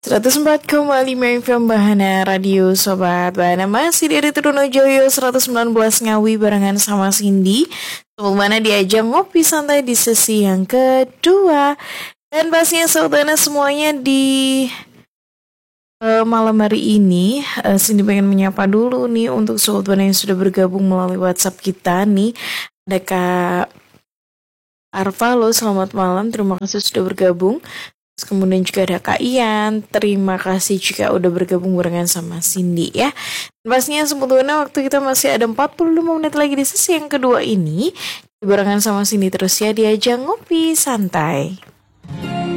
104,5 FM Bahana Radio Sobat Bahana. Masih dari Trunojoyo 119 Ngawi barengan sama Cindy. Sobat Bahana diajak ngopi santai di sesi yang kedua. Dan pastinya Sobat Bahana semuanya di malam hari ini Cindy pengen menyapa dulu nih untuk Sobat Bahana yang sudah bergabung melalui WhatsApp kita nih. Ada Kak Arfa, lo selamat malam, terima kasih sudah bergabung. Kemudian juga ada Kak Ian, terima kasih juga udah bergabung barengan sama Cindy ya. Dan pastinya sebetulnya waktu kita masih ada 45 menit lagi di sesi yang kedua ini. Barengan sama Cindy terus ya, diajak ngopi santai.